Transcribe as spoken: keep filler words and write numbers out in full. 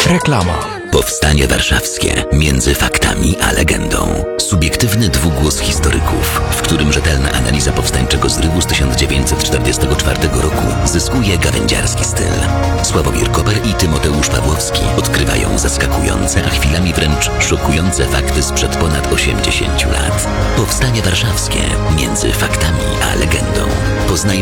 Reklama. Powstanie Warszawskie między faktami a legendą. Subiektywny dwugłos historyków, w którym rzetelna analiza powstańczego zrywu z tysiąc dziewięćset czterdziestego czwartego roku zyskuje gawędziarski styl. Sławomir Koper i Tymoteusz Pawłowski odkrywają zaskakujące, a chwilami wręcz szokujące fakty sprzed ponad osiemdziesięciu lat. Powstanie Warszawskie między faktami a legendą. Poznaj